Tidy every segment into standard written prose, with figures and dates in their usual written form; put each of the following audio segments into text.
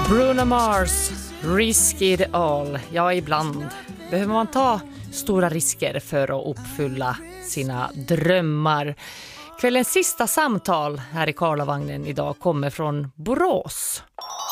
Bruno Mars, Risk It All. Ja, ibland behöver man ta stora risker för att uppfylla sina drömmar. Kvällens sista samtal här i Karlavagnen idag kommer från Borås.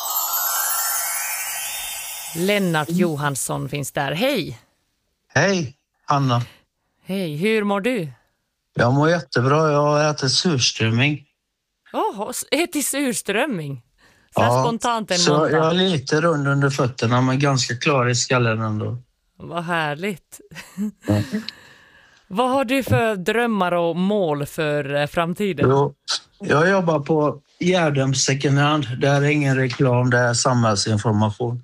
Lennart Johansson finns där. Hej! Hej, Anna. Hej, hur mår du? Jag mår jättebra. Jag har ätit surströmming. Ätit surströmming? Så här spontant en så måndag. jag är lite rund under fötterna men ganska klar i skallen ändå. Vad härligt. Vad har du för drömmar och mål för framtiden? Jo, jag jobbar på Gärdem second hand. Det är ingen reklam, det är samhällsinformation.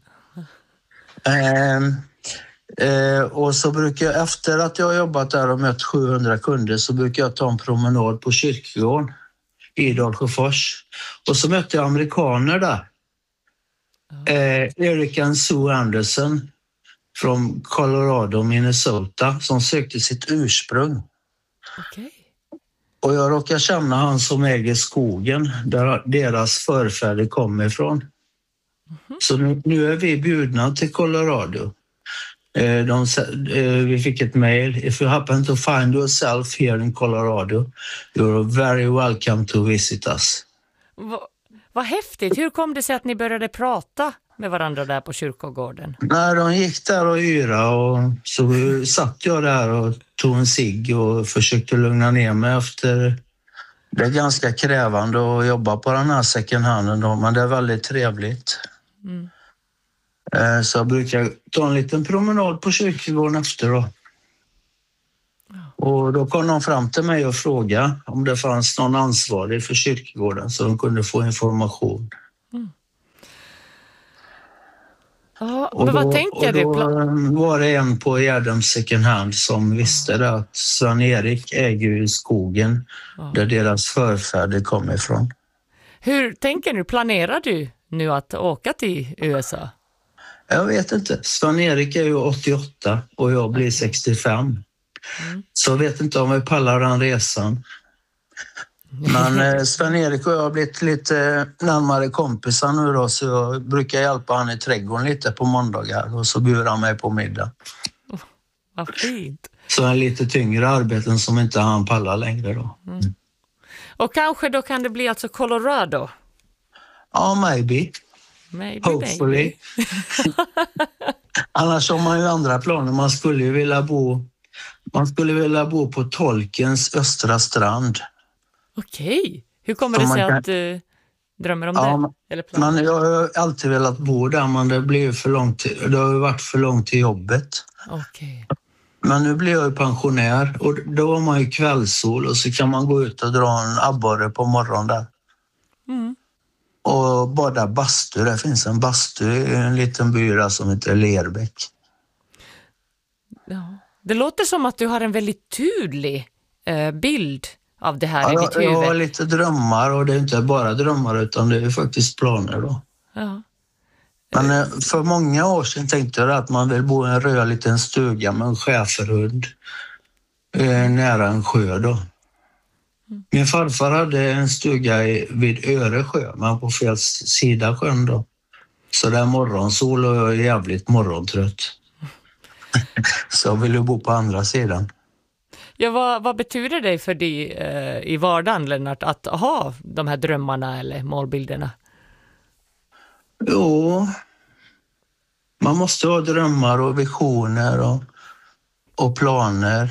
Och så brukar jag, efter att jag har jobbat där och mött 700 kunder, så brukar jag ta en promenad på kyrkogården i Dalsjöfors. Och så mötte jag amerikaner där. Eric and Sue Anderson från Colorado, Minnesota, som sökte sitt ursprung. Okay. Och jag råkar känna han som äger skogen där deras förfäder kommer ifrån. Mm-hmm. Så nu är vi bjudna till Colorado. Vi fick ett mail. If you happen to find yourself here in Colorado, you're very welcome to visit us. Vad häftigt. Hur kom det sig att ni började prata med varandra där på kyrkogården? När de gick där och yra, och så satt jag där och tog en cigg och försökte lugna ner mig efter. Det är ganska krävande att jobba på den här second handen då, men det är väldigt trevligt. Mm. Så jag brukar ta en liten promenad på kyrkogården efter då. Och då kom de fram till mig och frågade om det fanns någon ansvarig för kyrkogården så de kunde få information. Mm. Ja, men vad tänker du? Då var det en på Gärdem second hand som visste det, att Sven-Erik äger ju skogen där deras förfäder kommer ifrån. Hur tänker du? Planerar du nu att åka till USA? Jag vet inte. Sven-Erik är ju 88 och jag blir 65. Mm. Så jag vet inte om jag pallar den resan. Men Sven-Erik och jag har blivit lite närmare kompisar nu då, så jag brukar hjälpa han i trädgården lite på måndagar och så bjuder han mig på middag. Vad fint. Så är lite tyngre arbeten som inte han pallar längre då. Mm. Och kanske då kan det bli alltså Colorado? Ja, maybe. Hopefully. Annars har man ju andra planer. Man skulle vilja bo på Tolkiens östra strand. Okej. Hur kommer det sig att du drömmer om det? Eller men jag har alltid velat bo där, men det blir för långt. Det har ju varit för långt till jobbet. Okej. Men nu blir jag ju pensionär och då har man ju kvällssol och så kan man gå ut och dra en abborre på morgonen där. Mm. Och bada bastu. Det finns en bastu i en liten by där som heter Lerbäck. Ja. Det låter som att du har en väldigt tydlig bild av det här i ditt huvud. Jag har lite drömmar, och det är inte bara drömmar utan det är faktiskt planer då. Ja. Men för många år sedan tänkte jag att man vill bo i en röd liten stuga med en schäferhund nära en sjö då. Min farfar hade en stuga vid Öre sjö, men på fel sida sjön då. Så det är morgonsol och jag är jävligt morgontrött. Så jag vill ju bo på andra sidan. Ja, vad betyder det för dig i vardagen, Lennart, att ha de här drömmarna eller målbilderna? Jo, man måste ha drömmar och visioner och planer.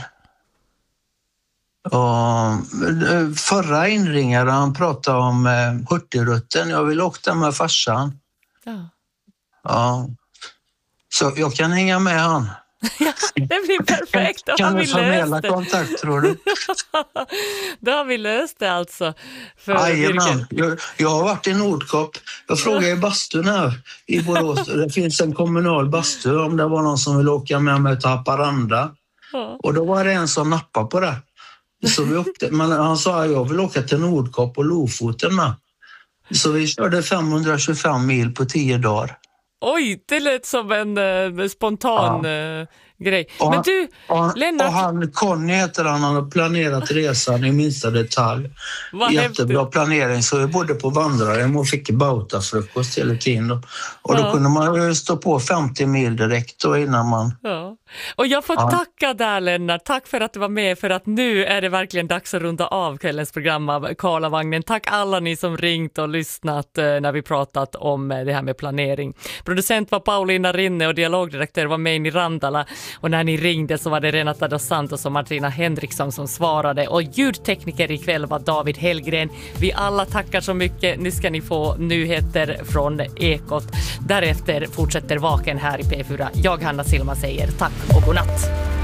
Och förra inringaren han pratade om Hurtigruten. Jag vill åka med farsan. Ja. Så jag kan hänga med han. Ja, det blir perfekt. Kan vi förmedla kontakt, tror du? Då har vi löst det alltså. Jag har varit i Nordkap. Jag frågade i bastun här i Borås. Det finns en kommunal bastu om det var någon som vill åka med mig till Haparanda. Ja. Och då var det en som nappade på det. Så vi åkte, men han sa att jag vill åka till Nordkap och Lofoten med. Så vi körde 525 mil på 10 dagar. Oj, det lät som en spontan grej. Men du, Lennart... Och han, Conny heter han har planerat resan i minsta detalj. Jättebra planering, så vi bodde på vandrarhem och fick bautafrukost hela tiden. Och då kunde man stå på 50 mil direkt då innan man... Ja. Och jag får tacka där, Lennart. Tack för att du var med, för att nu är det verkligen dags att runda av kvällens program av Karlavagnen. Tack alla ni som ringt och lyssnat när vi pratat om det här med planering. Producent var Paulina Rinne och dialogdirektör var Meini Randala. Och när ni ringde så var det Renata dos Santos och Martina Henriksson som svarade. Och ljudtekniker ikväll var David Hellgren. Vi alla tackar så mycket. Nu ska ni få nyheter från Ekot. Därefter fortsätter Vaken här i P4. Jag, Hanna Silma, säger tack och godnatt.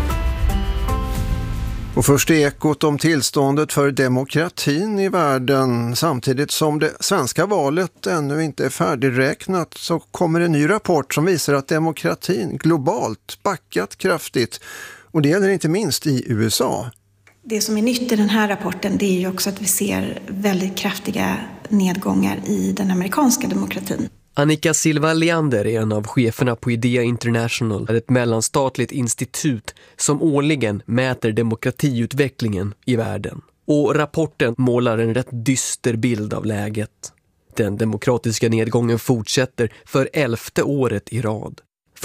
Och först Ekot om tillståndet för demokratin i världen. Samtidigt som det svenska valet ännu inte är färdigräknat så kommer en ny rapport som visar att demokratin globalt backat kraftigt. Och det gäller inte minst i USA. Det som är nytt i den här rapporten, det är ju också att vi ser väldigt kraftiga nedgångar i den amerikanska demokratin. Annika Silva Leander är en av cheferna på Idea International, ett mellanstatligt institut som årligen mäter demokratiutvecklingen i världen. Och rapporten målar en rätt dyster bild av läget. Den demokratiska nedgången fortsätter för 11:e året i rad.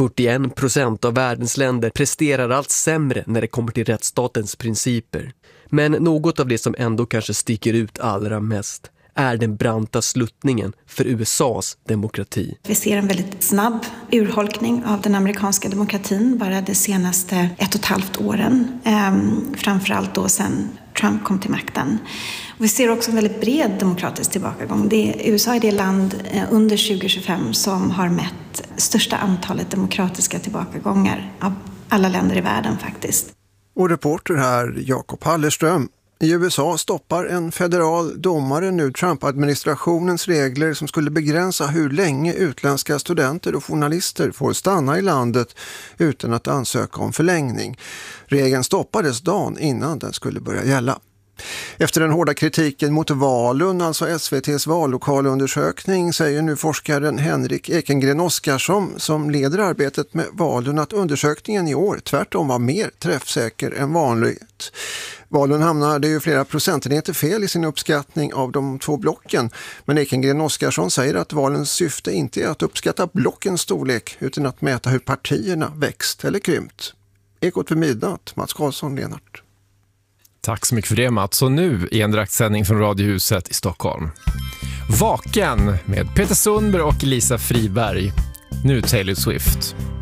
41% av världens länder presterar allt sämre när det kommer till rättsstatens principer. Men något av det som ändå kanske sticker ut allra mest är den branta sluttningen för USAs demokrati. Vi ser en väldigt snabb urholkning av den amerikanska demokratin bara de senaste 1,5 åren. Framförallt då sedan Trump kom till makten. Vi ser också en väldigt bred demokratisk tillbakagång. USA är det land under 2025 som har mätt största antalet demokratiska tillbakagångar av alla länder i världen faktiskt. Och reporter här, Jakob Hallerström. I USA stoppar en federal domare nu Trump-administrationens regler som skulle begränsa hur länge utländska studenter och journalister får stanna i landet utan att ansöka om förlängning. Regeln stoppades dagen innan den skulle börja gälla. Efter den hårda kritiken mot Valun, alltså SVT:s vallokalundersökning, säger nu forskaren Henrik Ekengren Oskarsson som leder arbetet med Valun att undersökningen i år tvärtom var mer träffsäker än vanligt. Valun hamnade ju flera procentenheter fel i sin uppskattning av de 2 blocken, men Ekengren Oskarsson säger att valens syfte inte är att uppskatta blockens storlek utan att mäta hur partierna växt eller krympt. Ekot vid midnatt, Mats Karlsson, Lennart. Tack så mycket för det, Mats. Och nu i en direktsändning från Radiohuset i Stockholm. Vaken med Peter Sundberg och Lisa Friberg. Nu Taylor Swift.